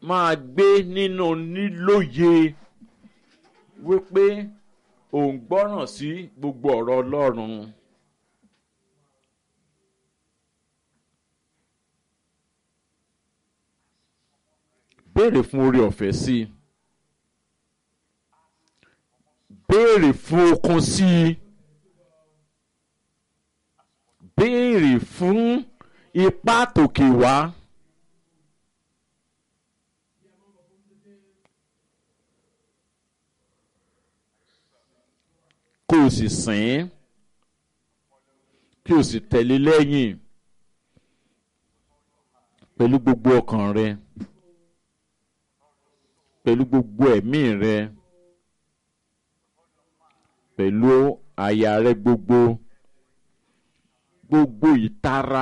máa gbé nínú nílòye wípé ò ń gbọ́ràn sí gbogbo ọ̀rọ̀ Ọlọ́run. Béèrè fún oore ọ̀fẹ́ sí i. Béèrè fún okun sí i. Béèrè fún ipá tòkè wá. Kó o sì sìn ín, kí o sì tẹ̀lé lẹ́yìn pẹ̀lú gbogbo ọkàn rẹ, pẹ̀lú gbogbo ẹ̀mí rẹ, pẹ̀lú àyà rẹ gbogbo, gbogbo ìtara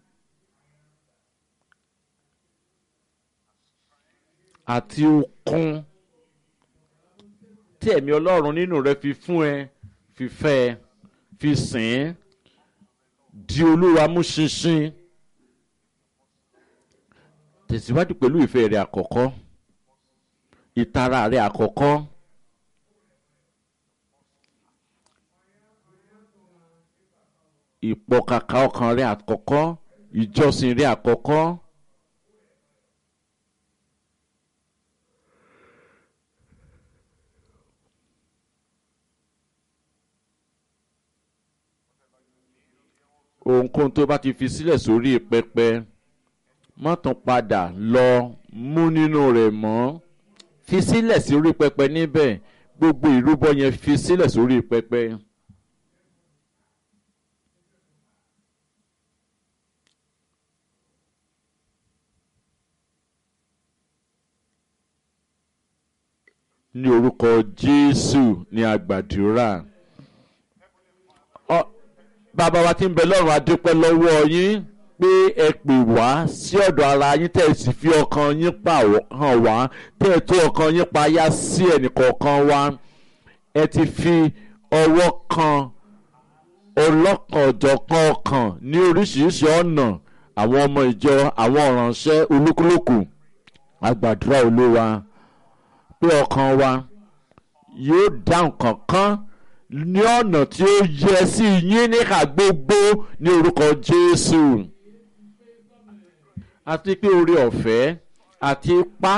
àti okun tí ẹ̀mí Ọlọ́run nínú rẹ fi fún ẹ, fi fẹ́ ẹ, fi sìn ín, di Olúwa mú ṣinṣin. Tẹ̀síwájú pẹ̀lú ìfẹ́ rẹ àkọ́kọ́, ìtara rẹ àkọ́kọ́. Ìpọkàkà ọkàn rẹ àkọ́kọ́, ìjọsìn rẹ àkọ́kọ́. Ohunkóhun tó bá ti fi sílẹ̀ sórí pẹpẹ, má tún padà lọ mú nínú rẹ̀ mọ́. Fi sílẹ̀ sórí pẹpẹ níbẹ̀, gbogbo ìrúbọ yẹn fi sílẹ̀ sórí pẹpẹ. Ní orúkọ Jésù ni a gbàdúrà. Bàbá wa tí ń bẹ lọ́run, a dúpẹ́ lọ́wọ́ yín pé ẹ pè wá sí ọ̀dọ̀ ara yín, tẹ́ ẹ sì fi ọkàn yín hàn wá, tẹ́ ẹ tó ọkàn yín payá sí ẹnìkọ̀ọ̀kan wa. Ẹ ti fi ọwọ́ kan ọlọ́kan-ò-jọ̀kan ọkàn ní oríṣiríṣi ọ̀nà àwọn ọmọ ìjọ, àwọn ìránṣẹ́ olúkúlùkù. A gbàdúrà Olúwa pé ọkàn wa yóò dáhùn kankan ní ọ̀nà tí ó yẹ sí yín níkà gbogbo ní orúkọ Jésù. Àti pé oore ọ̀fẹ́ àti ipá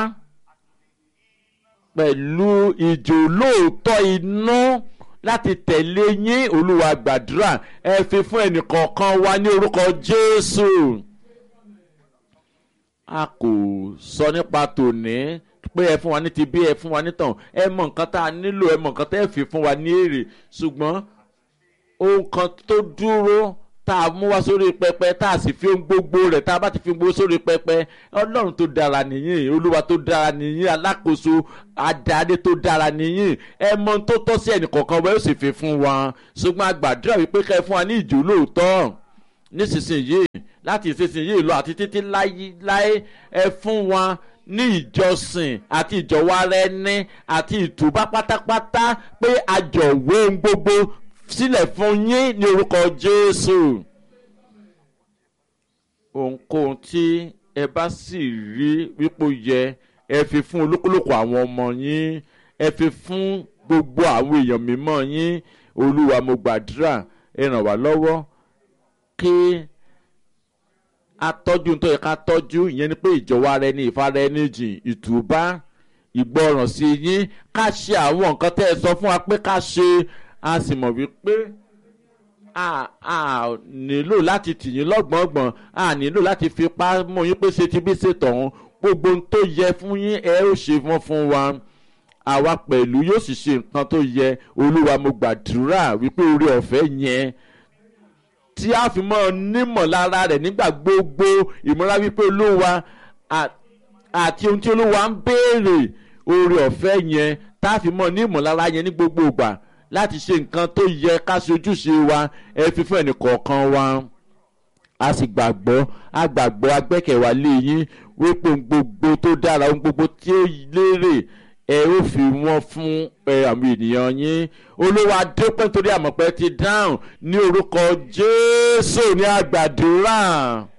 pẹ̀lú ìjòlóòtọ́ inú láti tẹ̀lé yín, Olúwa gbàdúrà ẹ fi fún ẹnìkọ̀ọ̀kan wa ní orúkọ Jésù. A kò sọ nípa tòní pé ẹ fún wa ní ti bí, ẹ fún wa ní tàn, ẹ mọ nǹkan tá a nílò, ẹ mọ nǹkan tẹ́ ẹ fi fún wa ní èrè, ṣùgbọ́n ohun kan tó dúró tá a mú wá sórí pẹpẹ, tá a sì fi ohun gbogbo rẹ̀, tá a bá ti fi gbogbo sórí pẹpẹ, Ọlọ́run tó dára nìyí, Olúwa tó dára nìyí, alákòóso adarí tó dára nìyí. Ẹ mọ ohun tó tọ́ sí ẹnìkọ̀ọ̀kan wa, yóò sì fi fún wa. Ṣùgbọ́n a gbàdúrà wípé kẹ́ ẹ fún wa ní ìjólóòtọ́ nísinsìnyí, láti ìsinsìnyí lọ àti títí láé. Ẹ fún wa ní ìjọsìn àti ìjọ̀wọ́ ara ẹni àti ìtùbá pátápátá, pé a jọ̀wọ́ ohun gbogbo sílẹ̀ fún yín ní orúkọ Jésù. Ohunkóhun tí ẹ bá sì rí wípé ó yẹ, ẹ fi fún olúkúlùkù àwọn ọmọ yín, ẹ fi fún gbogbo àwọn èèyàn mímọ́ yín. Olúwa, mo gbàdúrà ẹ ràn wá lọ́wọ́ kí atọ́jú tó yẹ ká tọ́jú, ìyẹn ni pé ìjọ̀wọ́ ara ẹni, ìfara ẹni jìn, ìtùbá, ìgbọràn sí yín, ká ṣe àwọn nǹkan tẹ́ ẹ sọ fún wa pé ká ṣe. A sì mọ̀ wípé a nílò láti tì yín lọ́gbọ̀ngbọ̀n, a nílò láti fipá mú yín pé ṣe ti bí ṣe tọ̀hún. Gbogbo ohun tó yẹ fún yín ẹ ó ṣe wọ́n fún wa, àwa pẹ̀lú yóò sì ṣe nǹkan tó yẹ. Olúwa, mo gbàdúrà wípé oore ọ̀fẹ́ yẹn tí a fi mọ́ nímọ̀ lára rẹ̀ nígbà gbogbo, ìmọ̀ra wípé Olúwa àti ohun tí Olúwa ń béèrè, oore ọ̀fẹ́ yẹn tá a fi mọ́ nímọ̀ lára yẹn ní gbogbo ìgbà láti ṣe nǹkan tó yẹ ká ṣe ojúṣe wa. Ẹ fi fún ẹnìkọ̀ọ̀kan wa. A sì gbàgbọ́, a gbẹ́kẹ̀wá lé yín wípé ohun gbogbo tó dára, ohun gbogbo tí ó lérè, ẹ ó fi wọ́n fún àwọn ènìyàn yín. Olúwa, dúpẹ́ nítorí àmọ̀pẹ́ ti dáhùn ní orúkọ Jésù ní àgbàdúrà.